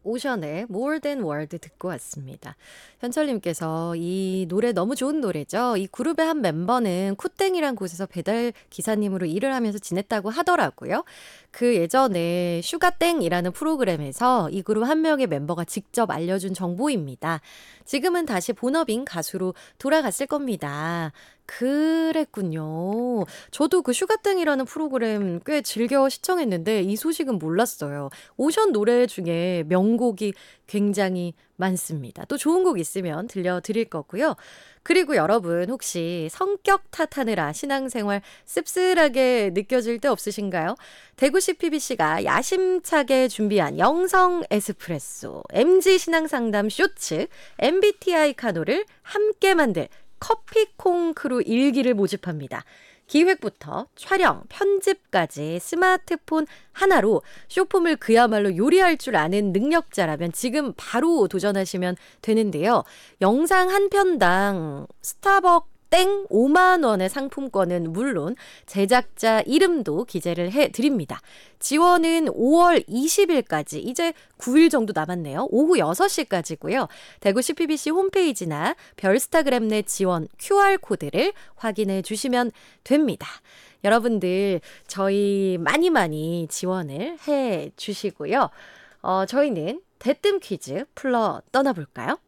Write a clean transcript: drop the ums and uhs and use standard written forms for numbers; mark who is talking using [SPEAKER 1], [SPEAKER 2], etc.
[SPEAKER 1] 오션의 More Than World 듣고 왔습니다. 현철님께서 이 노래 너무 좋은 노래죠. 이 그룹의 한 멤버는 쿠땡이란 곳에서 배달 기사님으로 일을 하면서 지냈다고 하더라고요. 그 예전에 슈가땡이라는 프로그램에서 이 그룹 한 명의 멤버가 직접 알려준 정보입니다. 지금은 다시 본업인 가수로 돌아갔을 겁니다. 그랬군요. 저도 그 슈가땡이라는 프로그램 꽤 즐겨 시청했는데 이 소식은 몰랐어요. 오션 노래 중에 명곡이 굉장히 많습니다. 또 좋은 곡 있으면 들려드릴 거고요. 그리고 여러분 혹시 성격 탓하느라 신앙생활 씁쓸하게 느껴질 때 없으신가요? 대구시 PBC가 야심차게 준비한 영성 에스프레소, MG 신앙상담 쇼츠, MBTI 카노를 함께 만들 커피콩 크루 일기를 모집합니다. 기획부터 촬영, 편집까지 스마트폰 하나로 쇼폼을 그야말로 요리할 줄 아는 능력자라면 지금 바로 도전하시면 되는데요. 영상 한 편당 스타벅 땡 5만 원의 상품권은 물론 제작자 이름도 기재를 해드립니다. 지원은 5월 20일까지 이제 9일 정도 남았네요. 오후 6시까지고요. 대구시 PBC 홈페이지나 별스타그램 내 지원 QR코드를 확인해 주시면 됩니다. 여러분들 저희 많이 지원을 해 주시고요. 저희는 대뜸 퀴즈 풀러 떠나볼까요?